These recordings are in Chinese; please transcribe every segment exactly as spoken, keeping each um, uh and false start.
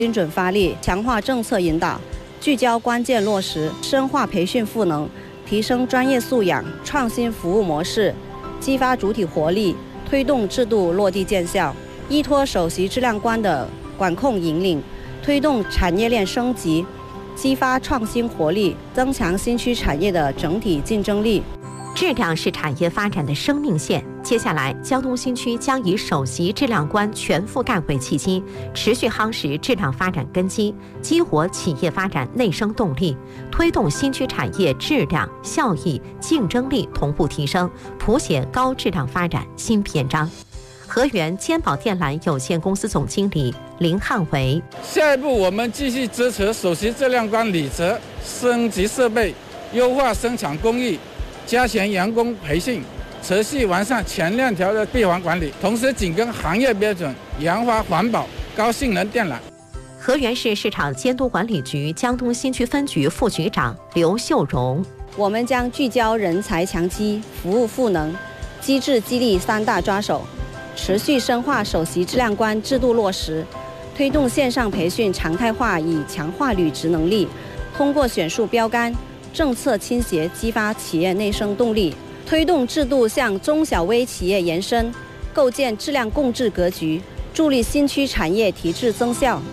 精准发力，强化政策引导，聚焦关键落实，深化培训赋能，提升专业素养，创新服务模式，激发主体活力，推动制度落地见效。依托首席质量官的管控引领，推动产业链升级，激发创新活力，增强新区产业的整体竞争力。 质量是产业发展的生命线。接下来，交通新区将以首席质量官全覆盖为契机，持续夯实质量发展根基，激活企业发展内生动力，推动新区产业质量、效益、竞争力同步提升，谱写高质量发展新篇章。河源坚宝电缆有限公司总经理林汉维： 下一步，我们继续支持首席质量官李泽升级设备，优化生产工艺，加强员工培训，持续完善全链条的闭环管理，同时紧跟行业标准，研发环保、高性能电缆。 河源市市场监督管理局江东新区分局副局长刘秀荣： 我们将聚焦人才强基、服务赋能、机制激励三大抓手，持续深化首席质量官制度落实，推动线上培训常态化，以强化履职能力。通过选树标杆、政策倾斜，激发企业内生动力，推动制度向中小微企业延伸，构建质量共治格局，助力新区产业提质增效。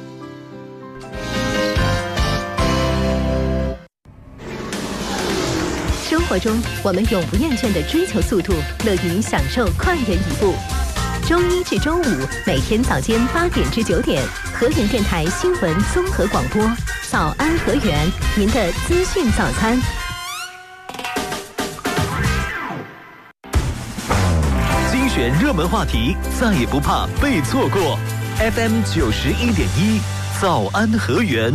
生活中，我们永不厌倦地追求速度，乐于享受快人一步。周一至周五每天早间八点至九点，河源电台新闻综合广播，早安河源，您的资讯早餐。 精选热门话题，再也不怕被错过。F M 九十一点一，早安河源。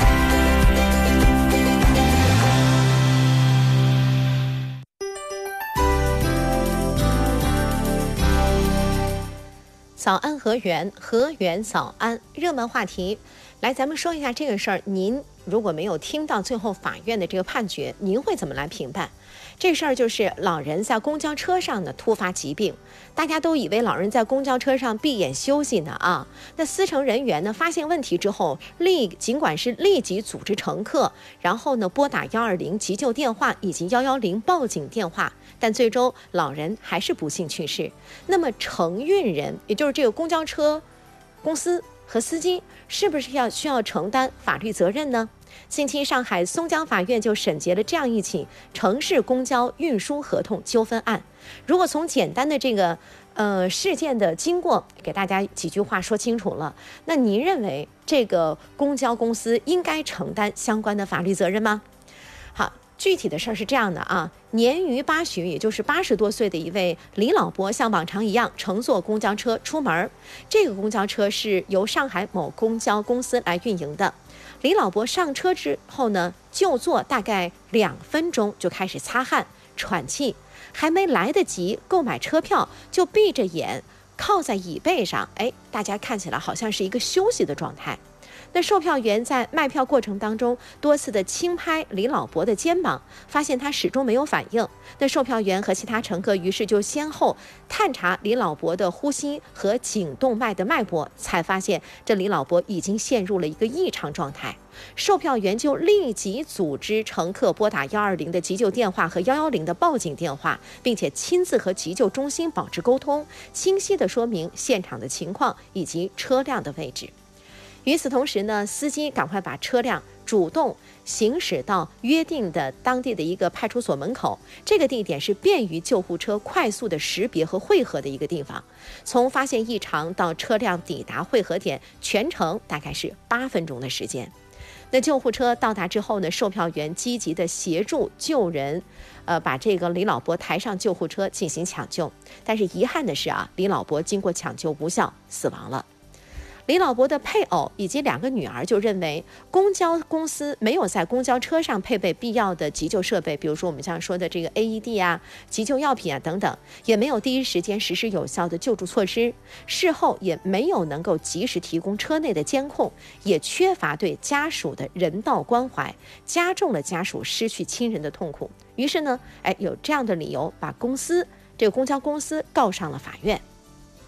早安河源，河源早安，热门话题。来，咱们说一下这个事儿。您如果没有听到最后法院的这个判决，您会怎么来评判？这事儿就是老人在公交车上呢突发疾病，大家都以为老人在公交车上闭眼休息呢啊。那司乘人员呢发现问题之后，立尽管是立即组织乘客，然后呢拨打幺二零急救电话以及幺幺零报警电话，但最终老人还是不幸去世。那么承运人，也就是这个公交车公司和司机，是不是要需要承担法律责任呢？近期上海松江法院就审结了这样一起城市公交运输合同纠纷案。如果从简单的这个呃事件的经过给大家几句话说清楚了，那您认为这个公交公司应该承担相关的法律责任吗？好，具体的事儿是这样的啊，年逾八旬，也就是八十多岁的一位李老伯，像往常一样乘坐公交车出门。这个公交车是由上海某公交公司来运营的。李老伯上车之后呢，就坐大概两分钟就开始擦汗、喘气，还没来得及购买车票，就闭着眼靠在椅背上，哎，大家看起来好像是一个休息的状态。那售票员在卖票过程当中多次的轻拍李老伯的肩膀，发现他始终没有反应。那售票员和其他乘客于是就先后探查李老伯的呼吸和颈动脉的脉搏，才发现这李老伯已经陷入了一个异常状态。售票员就立即组织乘客拨打幺二零的急救电话和幺幺零的报警电话，并且亲自和急救中心保持沟通，清晰地说明现场的情况以及车辆的位置。与此同时呢，司机赶快把车辆主动行驶到约定的当地的一个派出所门口，这个地点是便于救护车快速的识别和汇合的一个地方。从发现异常到车辆抵达汇合点，全程大概是八分钟的时间。那救护车到达之后呢，售票员积极的协助救人，呃，把这个李老伯抬上救护车进行抢救。但是遗憾的是啊，李老伯经过抢救无效死亡了。李老伯的配偶以及两个女儿就认为，公交公司没有在公交车上配备必要的急救设备，比如说我们像说的这个 A E D 啊、急救药品啊等等，也没有第一时间实施有效的救助措施，事后也没有能够及时提供车内的监控，也缺乏对家属的人道关怀，加重了家属失去亲人的痛苦。于是呢，哎，有这样的理由把公司这个公交公司告上了法院。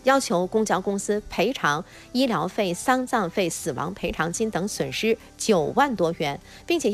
要求公交公司赔偿医疗费、丧葬费、死亡赔偿金等损失九万多元，并且